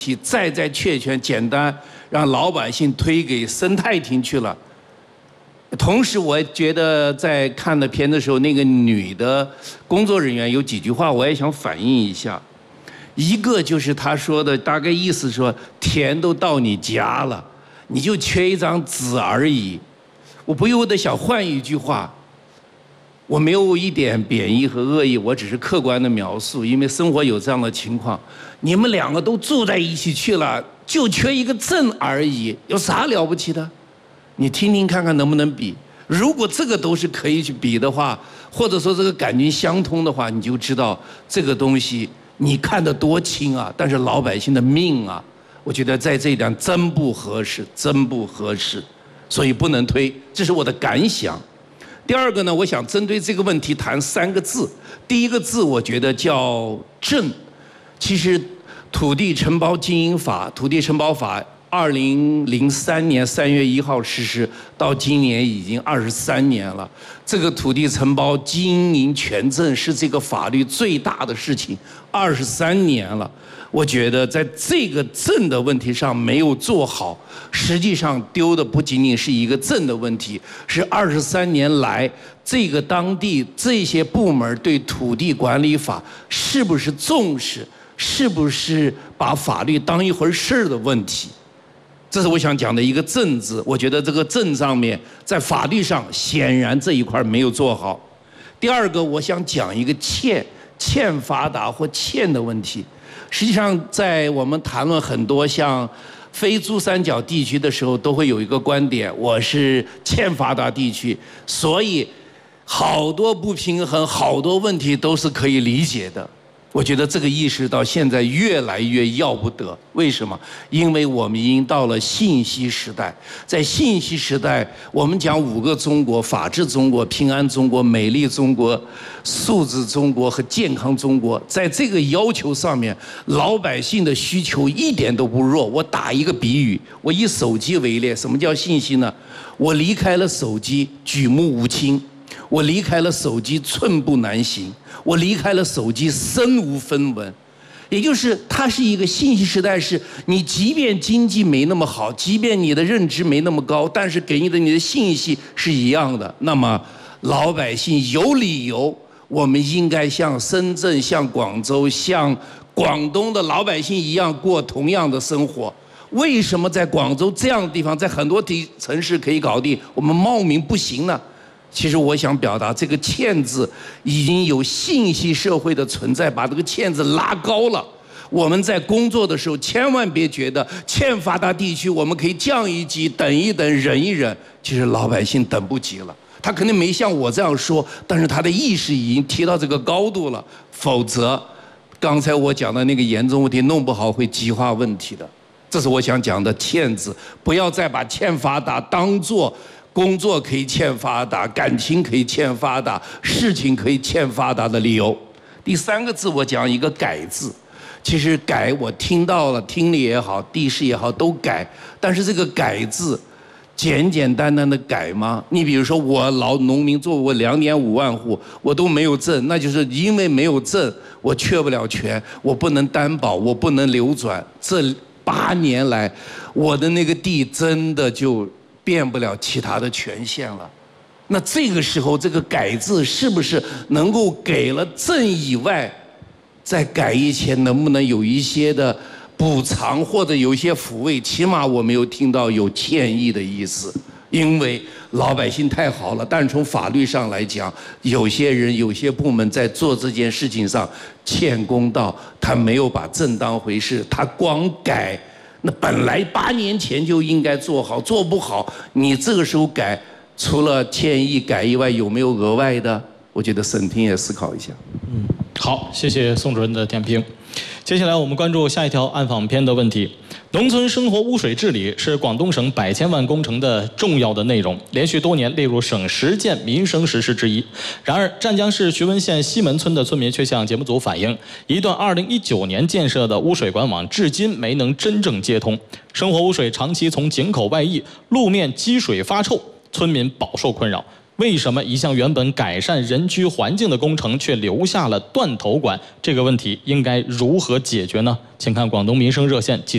再确权简单让老百姓推给生态厅去了。同时，我觉得在看的片的时候，那个女的工作人员有几句话，我也想反映一下。一个就是她说的，大概意思说，田都到你家了，你就缺一张纸而已。我不由得想换一句话，我没有一点贬义和恶意，我只是客观的描述，因为生活有这样的情况。你们两个都住在一起去了，就缺一个证而已，有啥了不起的？你听听看看能不能比。如果这个都是可以去比的话，或者说这个感觉相通的话，你就知道这个东西你看得多轻啊，但是老百姓的命啊，我觉得在这一点真不合适，真不合适，所以不能推，这是我的感想。第二个呢，我想针对这个问题谈3个字。第一个字我觉得叫正。其实土地承包经营法、土地承包法2003年3月1号实施，到今年已经23年了。这个土地承包经营权证是这个法律最大的事情，23年了。我觉得在这个证的问题上没有做好，实际上丢的不仅仅是一个证的问题，是23年来这个当地这些部门对土地管理法是不是重视，是不是把法律当一回事儿的问题。这是我想讲的一个正字，我觉得这个正上面在法律上显然这一块没有做好。第二个，我想讲一个欠发达或欠的问题。实际上，在我们谈论很多像非珠三角地区的时候，都会有一个观点：我是欠发达地区，所以好多不平衡、好多问题都是可以理解的。我觉得这个意识到现在越来越要不得。为什么？因为我们已经到了信息时代，在信息时代，我们讲5个中国：法治中国、平安中国、美丽中国、素质中国和健康中国。在这个要求上面，老百姓的需求一点都不弱。我打一个比喻，我以手机为例，什么叫信息呢？我离开了手机，举目无亲；我离开了手机，寸步难行；我离开了手机，身无分文。也就是它是一个信息时代，是你即便经济没那么好，即便你的认知没那么高，但是给你的信息是一样的。那么老百姓有理由，我们应该像深圳、像广州、像广东的老百姓一样过同样的生活。为什么在广州这样的地方，在很多城市可以搞定，我们茂名不行呢？其实我想表达，这个欠字已经有信息社会的存在，把这个欠字拉高了。我们在工作的时候，千万别觉得欠发达地区我们可以降一级、等一等、忍一忍。其实老百姓等不及了，他肯定没像我这样说，但是他的意识已经提到这个高度了。否则，刚才我讲的那个严重问题弄不好会激化问题的。这是我想讲的欠字，不要再把欠发达当作工作可以欠发达，感情可以欠发达，事情可以欠发达的理由。第3个字我讲一个改字，其实改我听到了，听力也好，地势也好都改，但是这个改字简简单单的改吗？你比如说我老农民做我2.5万户，我都没有证，那就是因为没有证，我确不了权，我不能担保，我不能流转。这8年来，我的那个地真的就变不了其他的权限了。那这个时候，这个改字是不是能够给了正以外，再改一些，能不能有一些的补偿或者有一些抚慰？起码我没有听到有歉意的意思，因为老百姓太好了。但是从法律上来讲，有些人、有些部门在做这件事情上欠公道，他没有把正当回事，他光改。那本来8年前就应该做好，做不好，你这个时候改，除了歉意改以外，有没有额外的？我觉得审庭也思考一下。 好，谢谢宋主任的点评。接下来我们关注下一条暗访篇的问题。农村生活污水治理是广东省百千万工程的重要的内容，连续多年列入省10件民生实事之一。然而，湛江市徐闻县西门村的村民却向节目组反映，一段2019年建设的污水管网至今没能真正接通，生活污水长期从井口外溢，路面积水发臭，村民饱受困扰。为什么一项原本改善人居环境的工程却留下了断头管？这个问题应该如何解决呢？请看广东民生热线记者